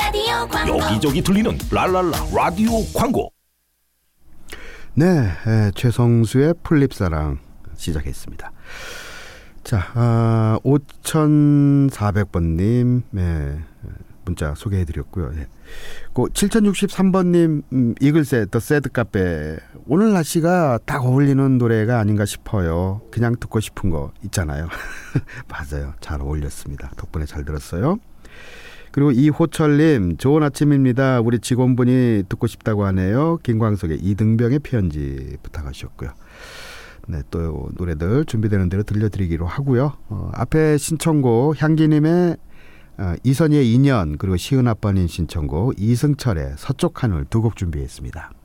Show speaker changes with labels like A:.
A: 라디오 광고.
B: 여기저기 들리는 랄랄라 라디오 광고.
C: 네, 최성수의 풀립사랑 시작했습니다. 자, 5400번님 문자 소개해드렸고요. 네. 7063번님 이글새 더 새드 카페, 오늘 날씨가 딱 어울리는 노래가 아닌가 싶어요. 그냥 듣고 싶은 거 있잖아요. 맞아요, 잘 어울렸습니다. 덕분에 잘 들었어요. 그리고 이호철님, 좋은 아침입니다. 우리 직원분이 듣고 싶다고 하네요. 김광석의 이등병의 편지 부탁하셨고요. 네, 또 노래들 준비되는 대로 들려드리기로 하고요. 앞에 신청곡 향기님의 이선희의 인연, 그리고 시은아빠님 신청곡 이승철의 서쪽 하늘 두 곡 준비했습니다.